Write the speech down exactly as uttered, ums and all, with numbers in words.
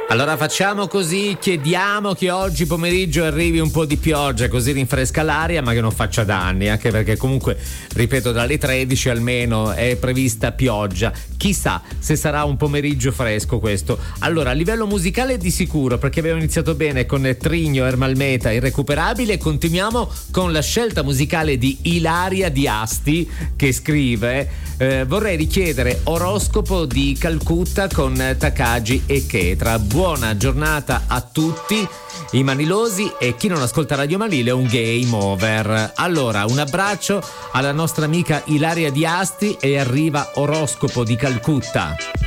Allora facciamo così, chiediamo che oggi pomeriggio arrivi un po' di pioggia, così rinfresca l'aria, ma che non faccia danni, anche perché comunque, ripeto, dalle tredici almeno è prevista pioggia. Chissà se sarà un pomeriggio fresco questo. Allora, a livello musicale di sicuro, perché abbiamo iniziato bene con Trigno, Ermalmeta, Irrecuperabile, e continuiamo con la scelta musicale di Ilaria Di Asti, che scrive: eh, vorrei richiedere Oroscopo di Calcutta con Takagi e Chetra. Buona giornata a tutti i manilosi e chi non ascolta Radio Manile è un game over. Allora, un abbraccio alla nostra amica Ilaria Di Asti e arriva Oroscopo di Calcutta.